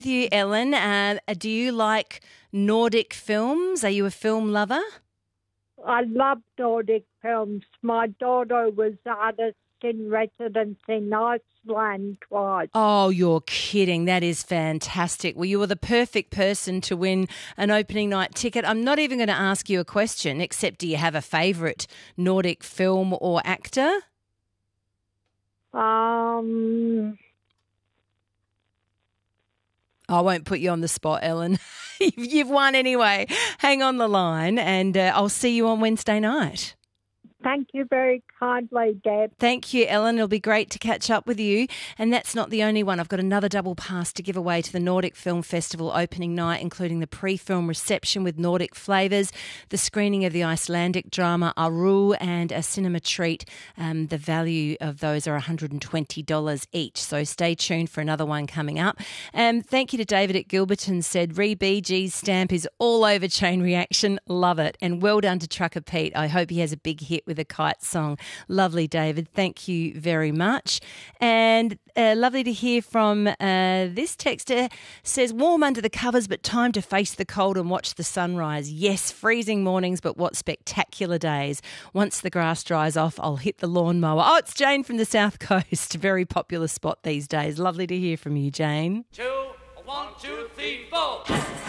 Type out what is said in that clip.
You, Ellen, do you like Nordic films? Are you a film lover? I love Nordic films. My daughter was artist in residence in Iceland twice. Oh, you're kidding. That is fantastic. Well, you were the perfect person to win an opening night ticket. I'm not even going to ask you a question, except do you have a favourite Nordic film or actor? I won't put you on the spot, Ellen. You've won anyway. Hang on the line and I'll see you on Wednesday night. Thank you very kindly, Deb. Thank you, Ellen. It'll be great to catch up with you. And that's not the only one. I've got another double pass to give away to the Nordic Film Festival opening night, including the pre-film reception with Nordic flavours, the screening of the Icelandic drama Aru, and a cinema treat. The value of those are $120 each. So stay tuned for another one coming up. Thank you to David at Gilberton, said, Re-BG's stamp is all over Chain Reaction. Love it. And well done to Trucker Pete. I hope he has a big hit with a kite song. Lovely, David. Thank you very much. And lovely to hear from this texter. Says, warm under the covers, but time to face the cold and watch the sunrise. Yes, freezing mornings, but what spectacular days. Once the grass dries off, I'll hit the lawnmower. Oh, it's Jane from the South Coast. Very popular spot these days. Lovely to hear from you, Jane. 2, 1, 2, 3, 4.